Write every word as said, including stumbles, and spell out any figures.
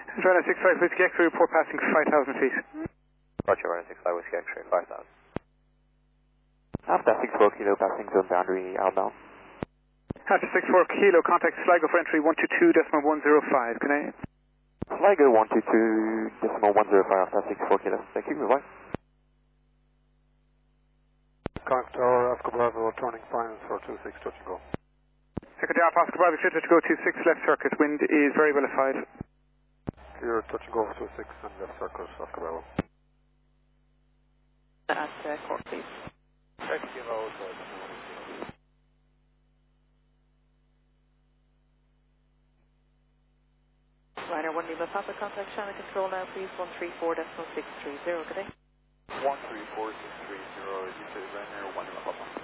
Runner six five Whiskey X-ray report passing five thousand feet. Roger, Runner six five Whiskey X-ray, five thousand. After six four kilo passing zone boundary outbound. After six four kilo, contact Sligo for entry one two two point one zero five. Can I? Sligo one two two point one zero five after six four kilo. Thank you, goodbye. Contact Tower, Oscar Bravo, turning finals for two six, touch and go. Secretary Alpha Oscar Bravo, clear to go two six left circuit. Wind is very well at five. Clear, touch and go for two six and left circle, Oscar Bravo. At uh, Cork, please. Check you know, Liner one Lima Papa, contact channel control now, please. one three four point six three zero, good day. one three four six three zero, you say Ryanair one Lima Papa.